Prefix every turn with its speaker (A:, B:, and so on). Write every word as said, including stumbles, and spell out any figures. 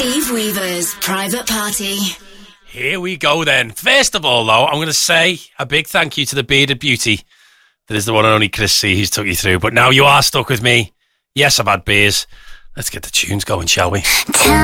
A: Steve Weaver's Private Party.
B: Here we go then. First of all, though, I'm going to say a big thank you to the bearded beauty that is the one and only Chris C who's took you through. But now you are stuck with me. Yes, I've had beers. Let's get the tunes going, shall we?